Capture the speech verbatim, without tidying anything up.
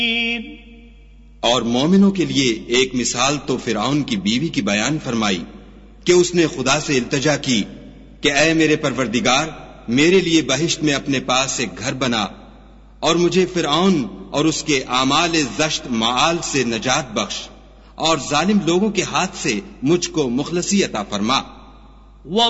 और मोमिनों के लिए एक मिसाल तो फिरौन की बीवी की बयान फरमाई कि उसने खुदा से इल्तजा की कि ऐ मेरे परवरदिगार, मेरे लिए बहिश्त में अपने पास एक घर बना और मुझे फिरौन और उसके आमाल जश्त माल से नजात बख्श और जालिम लोगों के हाथ से मुझको मुखलसी अता फरमा।